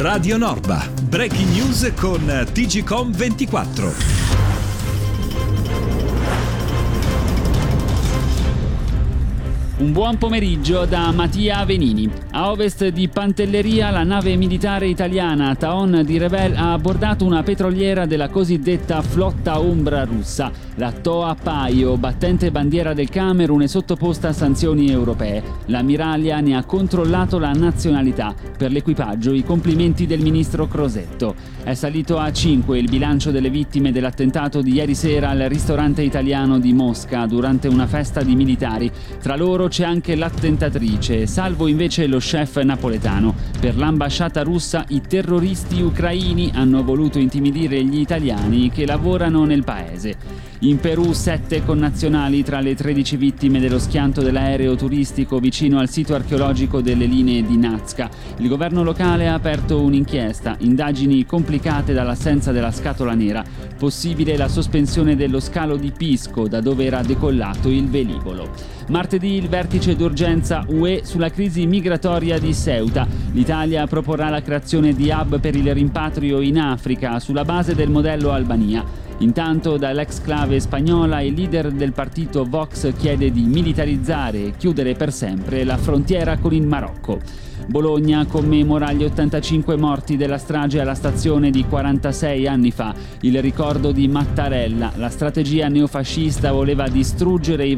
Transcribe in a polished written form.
Radio Norba. Breaking news con TGcom24. Un buon pomeriggio da Mattia Venini. A ovest di Pantelleria la nave militare italiana Taon di Revel ha abbordato una petroliera della cosiddetta flotta ombra russa. La Toa Paio, battente bandiera del Camerun, è sottoposta a sanzioni europee. L'ammiraglia ne ha controllato la nazionalità. Per l'equipaggio i complimenti del ministro Crosetto. È salito a 5 il bilancio delle vittime dell'attentato di ieri sera al ristorante italiano di Mosca durante una festa di militari. Tra loro c'è anche l'attentatrice, salvo invece lo chef napoletano. Per l'ambasciata russa i terroristi ucraini hanno voluto intimidire gli italiani che lavorano nel paese. In Perù 7 connazionali tra le 13 vittime dello schianto dell'aereo turistico vicino al sito archeologico delle linee di Nazca. Il governo locale ha aperto un'inchiesta, indagini complicate dall'assenza della scatola nera. Possibile la sospensione dello scalo di Pisco, da dove era decollato il velivolo. Martedì il vertice d'urgenza UE sulla crisi migratoria di Ceuta. L'Italia proporrà la creazione di hub per il rimpatrio in Africa sulla base del modello Albania. Intanto dall'exclave spagnola il leader del partito Vox chiede di militarizzare e chiudere per sempre la frontiera con il Marocco. Bologna commemora gli 85 morti della strage alla stazione di 46 anni fa. Il ricordo di Mattarella, la strategia neofascista voleva distruggere i